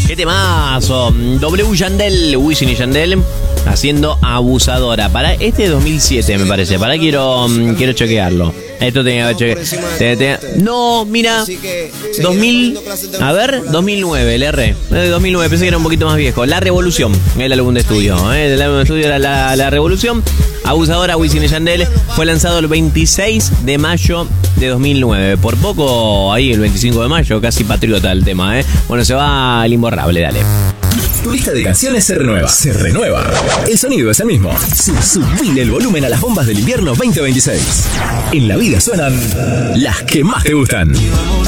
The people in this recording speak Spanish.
¡Qué temazo! W Yandel, Wisin y Yandel haciendo Abusadora. Para este 2007 me parece. Para quiero chequearlo. Esto tenía que chequear. No, mira. 2000. A ver, 2009, el R. 2009, pensé que era un poquito más viejo. La Revolución, el álbum de estudio. El álbum de estudio era la Revolución. Abusadora, Wisin y Yandel. Fue lanzado el 26 de mayo de 2009. Por poco, ahí el 25 de mayo, casi patriota el tema, Bueno, se va al imborrable, dale. Tu lista de canciones se renueva. Se renueva. El sonido es el mismo. Subile el volumen a las bombas del invierno 2026. En la vida suenan las que más te gustan.